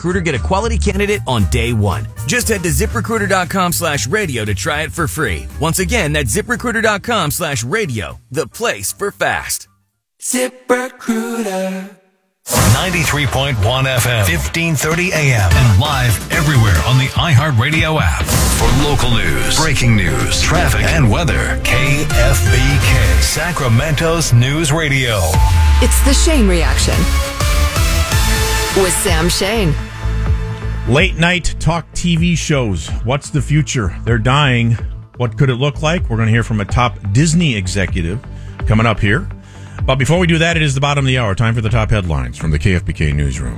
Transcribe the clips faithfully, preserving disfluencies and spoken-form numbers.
ZipRecruiter, get a quality candidate on day one. Just head to ZipRecruiter.com slash radio to try it for free. Once again, that's ZipRecruiter.com slash radio, the place for fast. ZipRecruiter. ninety-three point one F M, fifteen thirty A M, and live everywhere on the iHeartRadio app. For local news, breaking news, traffic, and weather, K F B K, Sacramento's News Radio. It's the Shane Reaction with Sam Shane. Late night talk T V shows. What's the future? They're dying. What could it look like? We're going to hear from a top Disney executive coming up here. But before we do that, it is the bottom of the hour. Time for the top headlines from the K F B K Newsroom.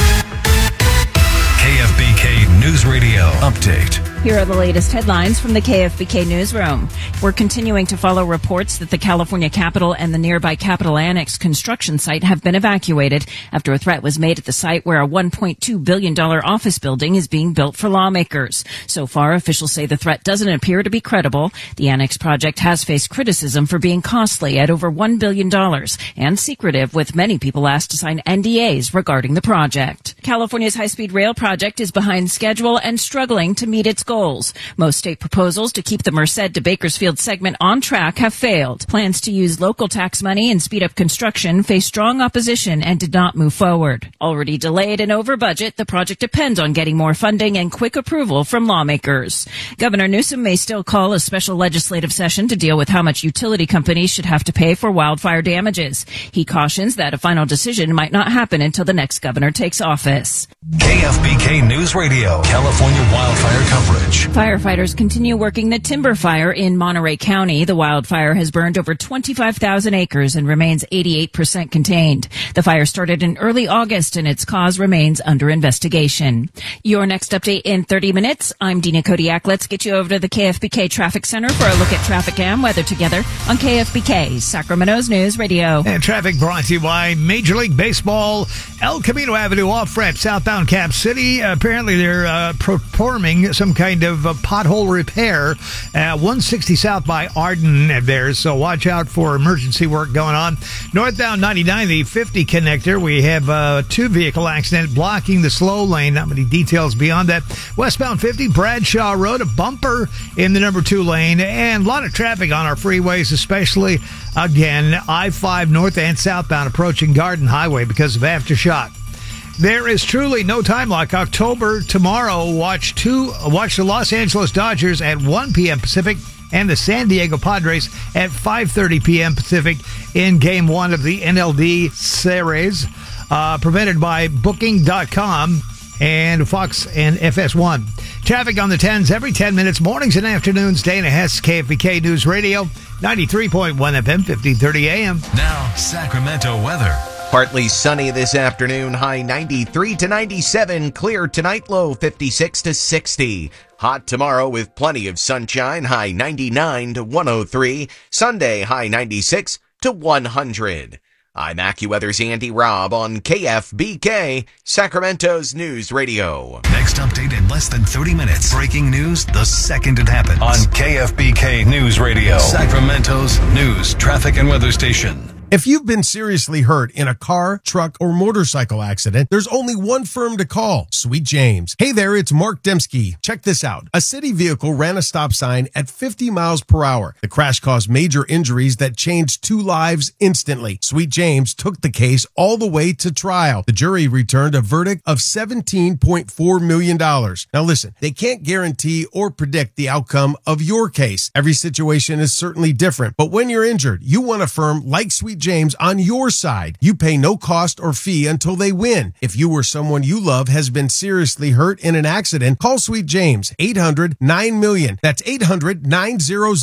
K F B K News Radio update. Here are the latest headlines from the K F B K Newsroom. We're continuing to follow reports that the California Capitol and the nearby Capitol Annex construction site have been evacuated after a threat was made at the site where a one point two billion dollars office building is being built for lawmakers. So far, officials say the threat doesn't appear to be credible. The Annex project has faced criticism for being costly at over one billion dollars and secretive, with many people asked to sign N D As regarding the project. California's high-speed rail project is behind schedule and struggling to meet its goals. Most state proposals to keep the Merced to Bakersfield segment on track have failed. Plans to use local tax money and speed up construction face strong opposition and did not move forward. Already delayed and over budget, the project depends on getting more funding and quick approval from lawmakers. Governor Newsom may still call a special legislative session to deal with how much utility companies should have to pay for wildfire damages. He cautions that a final decision might not happen until the next governor takes office. K F B K News Radio, California wildfire coverage. Firefighters continue working the timber fire in Monterey County. The wildfire has burned over twenty-five thousand acres and remains eighty-eight percent contained. The fire started in early August and its cause remains under investigation. Your next update in thirty minutes. I'm Dina Kodiak. Let's get you over to the K F B K Traffic Center for a look at traffic and weather together on K F B K, Sacramento's News Radio. And traffic brought to you by Major League Baseball, El Camino Avenue off-ramp, southbound Cap City. Uh, apparently they're uh, performing some kind of uh, pothole repair at one sixty south by Arden there, so watch out for emergency work going on. Northbound ninety-nine, the fifty connector, we have a two-vehicle accident blocking the slow lane. Not many details beyond that. Westbound fifty, Bradshaw Road, a bumper in the number two lane, and a lot of traffic on our freeways, especially, again, I five north and southbound approaching Garden Highway because of aftershock. There is truly no time like October tomorrow. Watch two. Watch the Los Angeles Dodgers at one p.m. Pacific and the San Diego Padres at five thirty p.m. Pacific in Game One of the N L D Series, uh, presented by Booking dot com and Fox and F S one. Traffic on the tens every ten minutes, mornings and afternoons. Dana Hess, K F B K News Radio, ninety-three point one F M, fifteen thirty A M. Now, Sacramento weather. Partly sunny this afternoon, high ninety-three to ninety-seven. Clear tonight, low fifty-six to sixty. Hot tomorrow with plenty of sunshine, high ninety-nine to one oh three. Sunday, high ninety-six to one hundred. I'm AccuWeather's Andy Robb on K F B K, Sacramento's News Radio. Next update in less than thirty minutes. Breaking news the second it happens. On K F B K News Radio, Sacramento's news, traffic, and weather station. If you've been seriously hurt in a car, truck, or motorcycle accident, there's only one firm to call, Sweet James. Hey there, it's Mark Dembski. Check this out. A city vehicle ran a stop sign at fifty miles per hour. The crash caused major injuries that changed two lives instantly. Sweet James took the case all the way to trial. The jury returned a verdict of seventeen point four million dollars. Now listen, they can't guarantee or predict the outcome of your case. Every situation is certainly different, but when you're injured, you want a firm like Sweet James on your side. You pay no cost or fee until they win. If you or someone you love has been seriously hurt in an accident, call Sweet James, eight hundred nine million. That's eight hundred nine hundred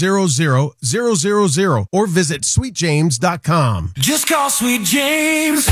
thousand or visit sweet james dot com. Just call Sweet James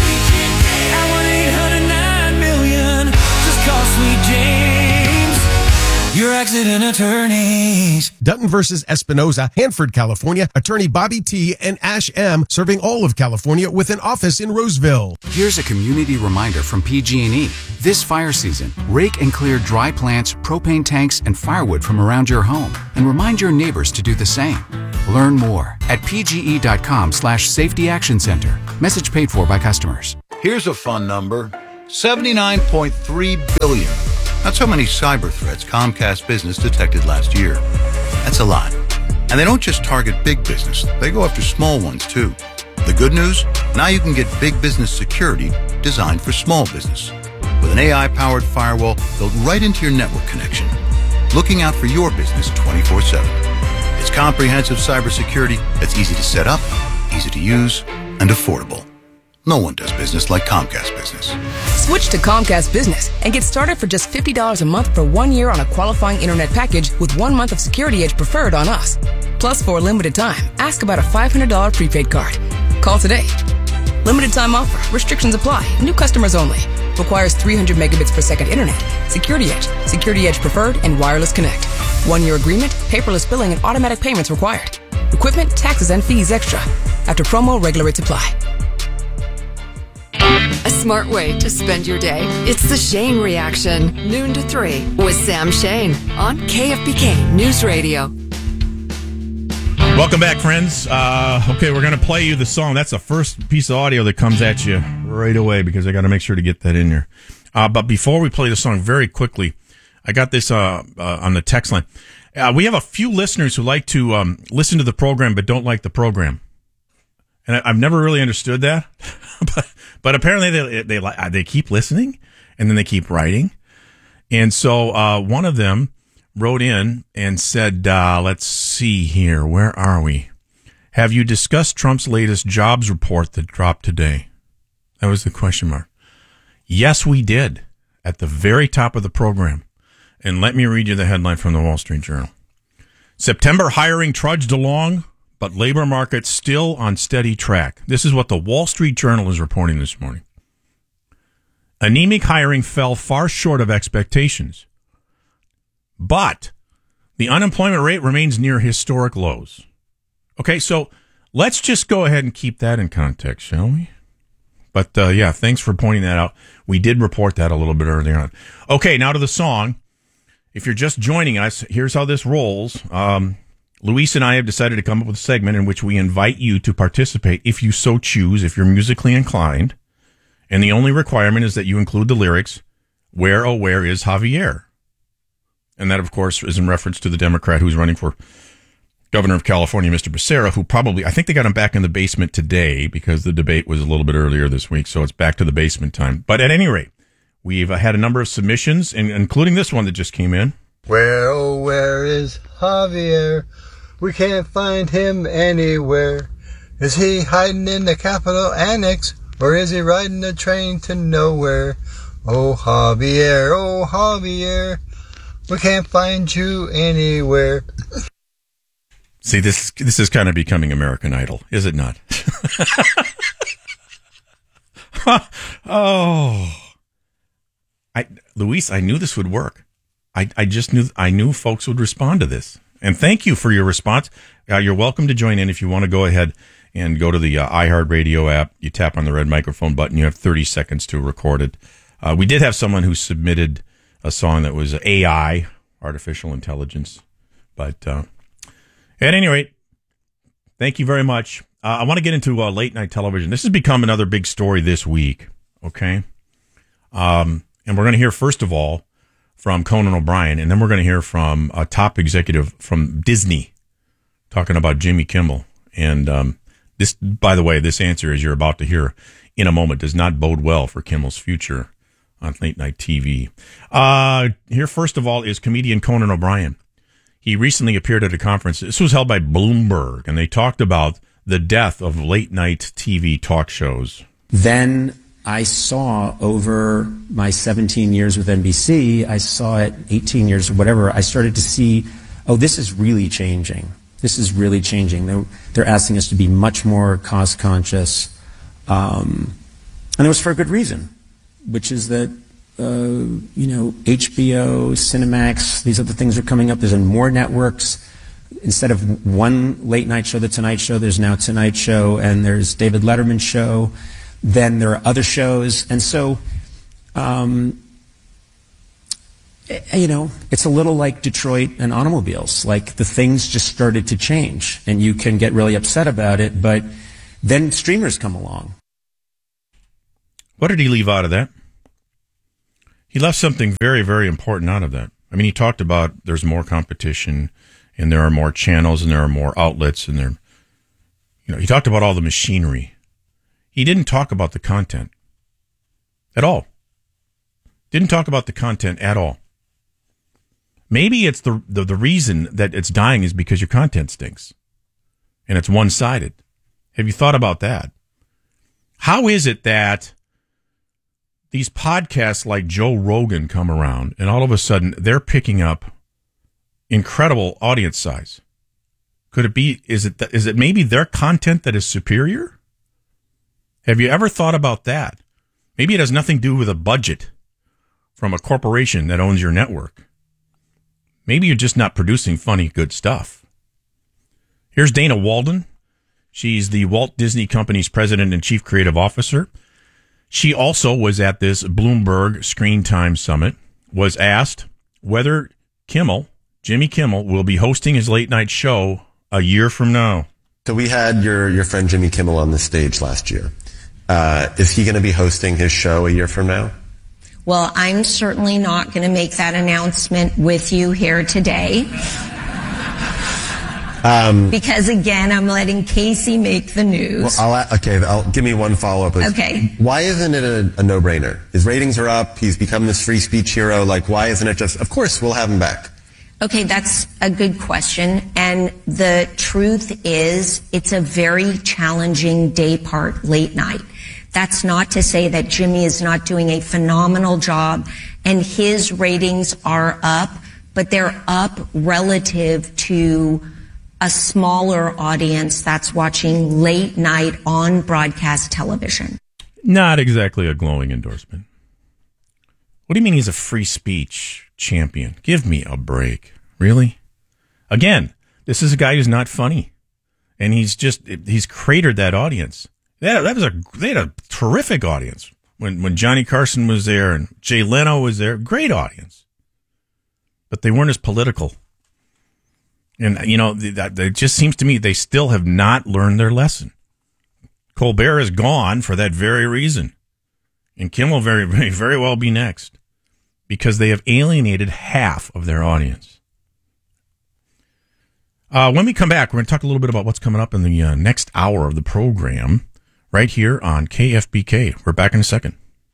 at one eight hundred nine million. Just call Sweet James, your accident attorneys. Dutton versus Espinoza, Hanford, California. Attorney Bobby T. and Ash M. serving all of California with an office in Roseville. Here's a community reminder from P G and E. This fire season, rake and clear dry plants, propane tanks, and firewood from around your home. And remind your neighbors to do the same. Learn more at pge.com slash safety action center. Message paid for by customers. Here's a fun number. seventy-nine point three billion. That's how many cyber threats Comcast Business detected last year. That's a lot. And they don't just target big business. They go after small ones, too. The good news? Now you can get big business security designed for small business. With an A I-powered firewall built right into your network connection. Looking out for your business twenty-four seven. It's comprehensive cybersecurity that's easy to set up, easy to use, and affordable. No one does business like Comcast Business. Switch to Comcast Business and get started for just fifty dollars a month for one year on a qualifying internet package with one month of Security Edge Preferred on us. Plus, for a limited time, ask about a five hundred dollars prepaid card. Call today. Limited time offer. Restrictions apply. New customers only. Requires three hundred megabits per second internet. Security Edge, Security Edge Preferred, and Wireless Connect. One-year agreement, paperless billing, and automatic payments required. Equipment, taxes, and fees extra. After promo, regular rates apply. A smart way to spend your day. It's the Shane Reaction, noon to three, with Sam Shane on K F B K News Radio. Welcome back, friends. Uh, okay, we're going to play you the song. That's the first piece of audio that comes at you right away because I got to make sure to get that in there. Uh, but before we play the song, very quickly, I got this uh, uh, on the text line. Uh, we have a few listeners who like to um, listen to the program but don't like the program. And I, I've never really understood that. but, but apparently they, they, they, they keep listening and then they keep writing. And so uh, one of them wrote in and said, uh, let's see here. Where are we? Have you discussed Trump's latest jobs report that dropped today? That was the question mark. Yes, we did at the very top of the program. And let me read you the headline from the Wall Street Journal. September hiring trudged along, but labor market still on steady track. This is what the Wall Street Journal is reporting this morning. Anemic hiring fell far short of expectations. But the unemployment rate remains near historic lows. Okay, so let's just go ahead and keep that in context, shall we? But, uh, yeah, thanks for pointing that out. We did report that a little bit earlier on. Okay, now to the song. If you're just joining us, here's how this rolls. Um, Luis and I have decided to come up with a segment in which we invite you to participate if you so choose, if you're musically inclined. And the only requirement is that you include the lyrics, "Where, oh, where is Javier?" And that, of course, is in reference to the Democrat who's running for governor of California, Mister Becerra, who probably, I think they got him back in the basement today because the debate was a little bit earlier this week, so it's back to the basement time. But at any rate, we've had a number of submissions, and including this one that just came in. Where, oh, where is Javier? We can't find him anywhere. Is he hiding in the Capitol Annex, or is he riding the train to nowhere? Oh, Javier, oh, Javier. We can't find you anywhere. See, this this is kind of becoming American Idol, is it not? oh, I, Luis, I knew this would work. I, I just knew I knew folks would respond to this, and thank you for your response. Uh, you're welcome to join in if you want to go ahead and go to the uh, iHeartRadio app. You tap on the red microphone button. You have thirty seconds to record it. Uh, we did have someone who submitted a song that was A I, artificial intelligence. But uh, at any rate, thank you very much. Uh, I want to get into uh, late night television. This has become another big story this week, okay? Um, and we're going to hear, first of all, from Conan O'Brien, and then we're going to hear from a top executive from Disney talking about Jimmy Kimmel. And um, this, by the way, this answer, as you're about to hear in a moment, does not bode well for Kimmel's future on late night T V. Uh, here, first of all, is comedian Conan O'Brien. He recently appeared at a conference. This was held by Bloomberg, and they talked about the death of late night T V talk shows. Then I saw over my seventeen years with N B C, I saw it eighteen years or whatever, I started to see, oh, this is really changing. This is really changing. They're, they're asking us to be much more cost conscious. Um, and it was for a good reason, which is that, uh, you know, H B O, Cinemax, these other things are coming up. There's more networks. Instead of one late night show, The Tonight Show, there's now Tonight Show, and there's David Letterman's show. Then there are other shows. And so, um, you know, it's a little like Detroit and automobiles. Like, the things just started to change, and you can get really upset about it, but then streamers come along. What did he leave out of that? He left something very, very important out of that. I mean, he talked about there's more competition and there are more channels and there are more outlets and there, you know, he talked about all the machinery. He didn't talk about the content at all. Didn't talk about the content at all. Maybe it's the, the, the reason that it's dying is because your content stinks and it's one-sided. Have you thought about that? How is it that these podcasts like Joe Rogan come around and all of a sudden they're picking up incredible audience size? Could it be, is it, is it maybe their content that is superior? Have you ever thought about that? Maybe it has nothing to do with a budget from a corporation that owns your network. Maybe you're just not producing funny, good stuff. Here's Dana Walden. She's the Walt Disney Company's president and chief creative officer. She also was at this Bloomberg Screen Time Summit, was asked whether Kimmel, Jimmy Kimmel, will be hosting his late night show a year from now. So we had your, your friend Jimmy Kimmel on the stage last year. Uh, is he going to be hosting his show a year from now? Well, I'm certainly not going to make that announcement with you here today. Um, because again, I'm letting Casey make the news. Well, I'll, okay, I'll, give me one follow-up. Okay. Why isn't it a, a no-brainer? His ratings are up. He's become this free speech hero. Like, why isn't it just, of course, we'll have him back? Okay, that's a good question. And the truth is, it's a very challenging day part late night. That's not to say that Jimmy is not doing a phenomenal job and his ratings are up, but they're up relative to a smaller audience that's watching late night on broadcast television. Not exactly a glowing endorsement. What do you mean he's a free speech champion? Give me a break. Really? Again, this is a guy who's not funny. And he's just, he's cratered that audience. That, that was a, they had a terrific audience when, when Johnny Carson was there and Jay Leno was there. Great audience. But they weren't as political. And, you know, that, it just seems to me they still have not learned their lesson. Colbert is gone for that very reason. And Kimmel very, very, very well be next. Because they have alienated half of their audience. Uh, when we come back, we're going to talk a little bit about what's coming up in the uh, next hour of the program. Right here on K F B K. We're back in a second.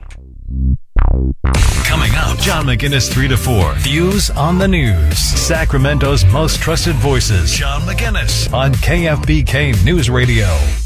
Coming up, John McGinnis three to four. Views on the news. Sacramento's most trusted voices. John McGinnis on K F B K News Radio.